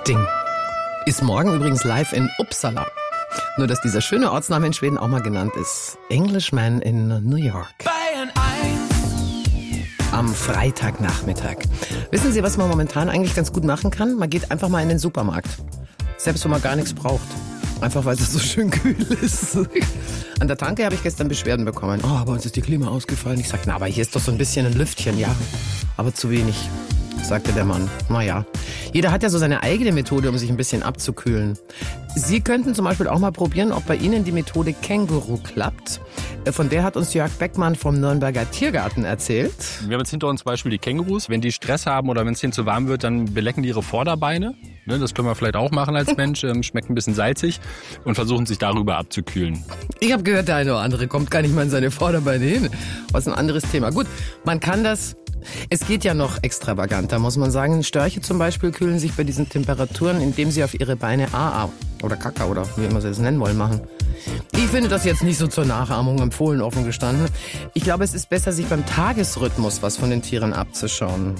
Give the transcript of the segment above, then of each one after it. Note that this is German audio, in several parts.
Ding. Ist morgen übrigens live in Uppsala. Nur, dass dieser schöne Ortsname in Schweden auch mal genannt ist. Englishman in New York. Bayern 1. Am Freitagnachmittag. Wissen Sie, was man momentan eigentlich ganz gut machen kann? Man geht einfach mal in den Supermarkt. Selbst wenn man gar nichts braucht. Einfach weil es so schön kühl ist. An der Tanke habe ich gestern Beschwerden bekommen. Oh, bei uns ist die Klima ausgefallen. Ich sage, na, aber hier ist doch so ein bisschen ein Lüftchen. Ja, aber zu wenig, sagte der Mann. Naja, jeder hat ja so seine eigene Methode, um sich ein bisschen abzukühlen. Sie könnten zum Beispiel auch mal probieren, ob bei Ihnen die Methode Känguru klappt. Von der hat uns Jörg Beckmann vom Nürnberger Tiergarten erzählt. Wir haben jetzt hinter uns zum Beispiel die Kängurus. Wenn die Stress haben oder wenn es denen zu warm wird, dann belecken die ihre Vorderbeine. Das können wir vielleicht auch machen als Mensch. Schmeckt ein bisschen salzig und versuchen sich darüber abzukühlen. Ich habe gehört, der eine oder andere kommt gar nicht mal in seine Vorderbeine hin. Was ein anderes Thema. Gut, man kann das. Es geht ja noch extravaganter, muss man sagen. Störche zum Beispiel kühlen sich bei diesen Temperaturen, indem sie auf ihre Beine AA oder Kaka oder wie immer sie es nennen wollen, machen. Ich finde das jetzt nicht so zur Nachahmung empfohlen, offen gestanden. Ich glaube, es ist besser, sich beim Tagesrhythmus was von den Tieren abzuschauen.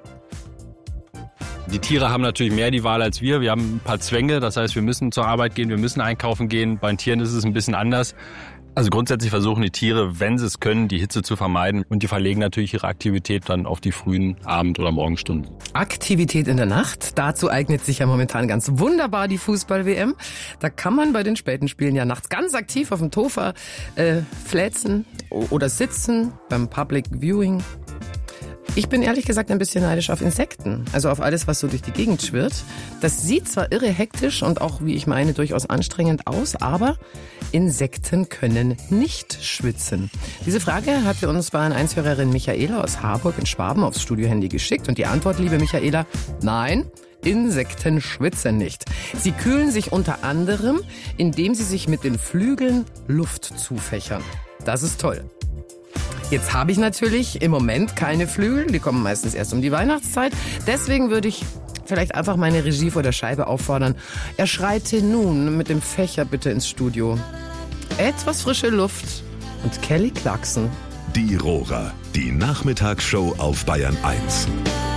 Die Tiere haben natürlich mehr die Wahl als wir. Wir haben ein paar Zwänge, das heißt, wir müssen zur Arbeit gehen, wir müssen einkaufen gehen. Bei den Tieren ist es ein bisschen anders. Also grundsätzlich versuchen die Tiere, wenn sie es können, die Hitze zu vermeiden. Und die verlegen natürlich ihre Aktivität dann auf die frühen Abend- oder Morgenstunden. Aktivität in der Nacht, dazu eignet sich ja momentan ganz wunderbar die Fußball-WM. Da kann man bei den späten Spielen ja nachts ganz aktiv auf dem Sofa fläzen oder sitzen beim Public Viewing. Ich bin ehrlich gesagt ein bisschen neidisch auf Insekten, also auf alles, was so durch die Gegend schwirrt. Das sieht zwar irre hektisch und auch, wie ich meine, durchaus anstrengend aus, aber Insekten können nicht schwitzen. Diese Frage hat für uns Bayern 1-Hörerin Michaela aus Harburg in Schwaben aufs Studiohandy geschickt. Und die Antwort, liebe Michaela, nein, Insekten schwitzen nicht. Sie kühlen sich unter anderem, indem sie sich mit den Flügeln Luft zufächern. Das ist toll. Jetzt habe ich natürlich im Moment keine Flügel, die kommen meistens erst um die Weihnachtszeit. Deswegen würde ich vielleicht einfach meine Regie vor der Scheibe auffordern. Er schreite nun mit dem Fächer bitte ins Studio. Etwas frische Luft und Kelly Clarkson. Die Rohrer, die Nachmittagsshow auf Bayern 1.